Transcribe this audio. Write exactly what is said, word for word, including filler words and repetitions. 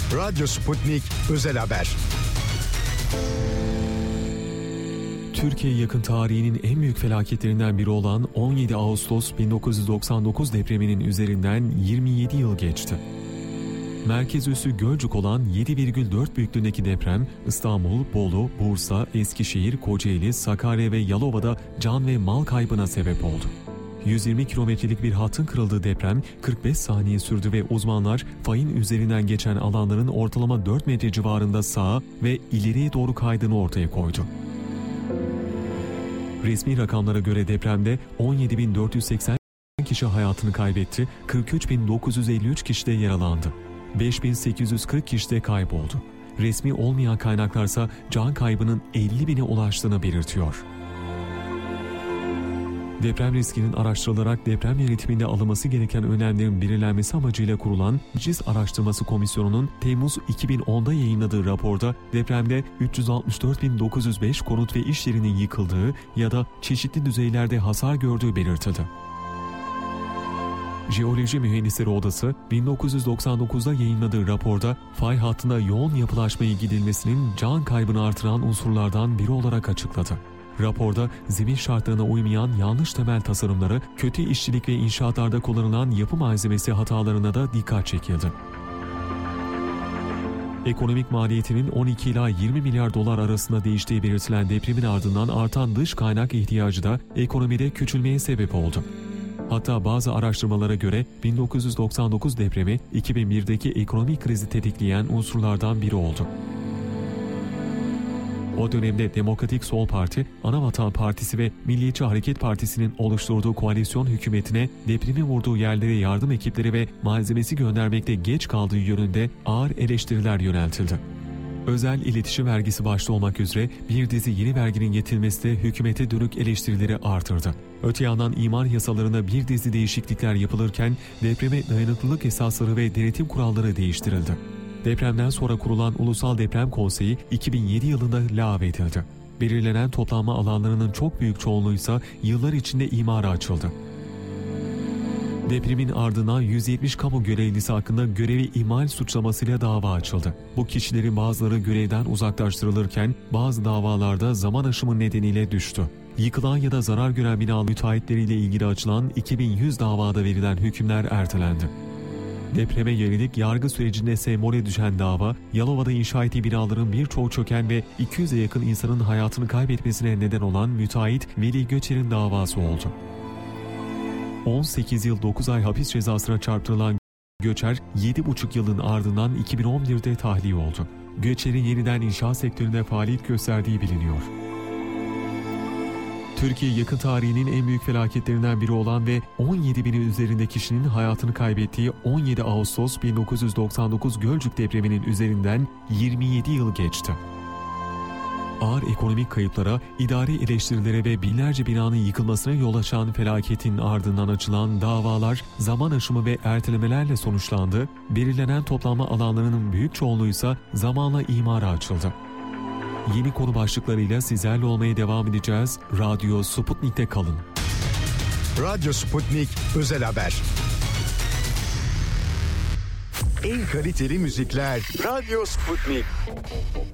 Radyo Sputnik Özel Haber. Türkiye yakın tarihinin en büyük felaketlerinden biri olan on yedi Ağustos bin dokuz yüz doksan dokuz depreminin üzerinden yirmi yedi yıl geçti. Merkez üssü Gölcük olan yedi virgül dört büyüklüğündeki deprem İstanbul, Bolu, Bursa, Eskişehir, Kocaeli, Sakarya ve Yalova'da can ve mal kaybına sebep oldu. yüz yirmi kilometrelik bir hattın kırıldığı deprem kırk beş saniye sürdü ve uzmanlar fayın üzerinden geçen alanların ortalama dört metre civarında sağa ve ileriye doğru kaydığını ortaya koydu. Resmi rakamlara göre depremde on yedi bin dört yüz seksen kişi hayatını kaybetti, kırk üç bin dokuz yüz elli üç kişi de yaralandı. beş bin sekiz yüz kırk kişi de kayboldu. Resmi olmayan kaynaklarsa can kaybının elli bine ulaştığını belirtiyor. Deprem riskinin araştırılarak deprem yönetiminde alınması gereken önlemlerin belirlenmesi amacıyla kurulan CİS Araştırması Komisyonu'nun Temmuz iki bin onda yayınladığı raporda depremde üç yüz altmış dört bin dokuz yüz beş konut ve iş yerinin yıkıldığı ya da çeşitli düzeylerde hasar gördüğü belirtildi. Jeoloji Mühendisleri Odası bin dokuz yüz doksan dokuzda yayınladığı raporda fay hattında yoğun yapılaşmaya gidilmesinin can kaybını artıran unsurlardan biri olarak açıkladı. Raporda zemin şartlarına uymayan yanlış temel tasarımları, kötü işçilik ve inşaatlarda kullanılan yapı malzemesi hatalarına da dikkat çekildi. Ekonomik maliyetinin on iki ila yirmi milyar dolar arasında değiştiği belirtilen depremin ardından artan dış kaynak ihtiyacı da ekonomide küçülmeye sebep oldu. Hatta bazı araştırmalara göre bin dokuz yüz doksan dokuz depremi iki bin birdeki ekonomik krizi tetikleyen unsurlardan biri oldu. O dönemde Demokratik Sol Parti, Anavatan Partisi ve Milliyetçi Hareket Partisi'nin oluşturduğu koalisyon hükümetine depremi vurduğu yerlere yardım ekipleri ve malzemesi göndermekte geç kaldığı yönünde ağır eleştiriler yöneltildi. Özel iletişim vergisi başta olmak üzere bir dizi yeni verginin getirilmesi de hükümete dönük eleştirileri artırdı. Öte yandan imar yasalarına bir dizi değişiklikler yapılırken depreme dayanıklılık esasları ve denetim kuralları değiştirildi. Depremden sonra kurulan Ulusal Deprem Konseyi iki bin yedi yılında lağvedildi. Belirlenen toplanma alanlarının çok büyük çoğunluğuysa yıllar içinde imara açıldı. Depremin ardından yüz yetmiş kamu görevlisi hakkında görevi ihmal suçlamasıyla dava açıldı. Bu kişilerin bazıları görevden uzaklaştırılırken bazı davalarda zaman aşımı nedeniyle düştü. Yıkılan ya da zarar gören bina müteahhitleriyle ilgili açılan iki bin yüz davada verilen hükümler ertelendi. Depreme yönelik yargı sürecinde semole düşen dava, Yalova'da inşa ettiği binaların birçoğu çöken ve iki yüze yakın insanın hayatını kaybetmesine neden olan müteahhit Veli Göçer'in davası oldu. on sekiz yıl dokuz ay hapis cezasına çarptırılan Göçer, yedi buçuk yılın ardından iki bin on birde tahliye oldu. Göçer'in yeniden inşaat sektöründe faaliyet gösterdiği biliniyor. Türkiye yakın tarihinin en büyük felaketlerinden biri olan ve on yedi binin üzerinde kişinin hayatını kaybettiği on yedi Ağustos bin dokuz yüz doksan dokuz Gölcük depreminin üzerinden yirmi yedi yıl geçti. Ağır ekonomik kayıplara, idari eleştirilere ve binlerce binanın yıkılmasına yol açan felaketin ardından açılan davalar zaman aşımı ve ertelemelerle sonuçlandı, belirlenen toplanma alanlarının büyük çoğunluğuysa zamanla imara açıldı. Yeni konu başlıklarıyla sizlerle olmaya devam edeceğiz. Radyo Sputnik'te kalın. Radyo Sputnik Özel Haber. En kaliteli müzikler Radyo Sputnik.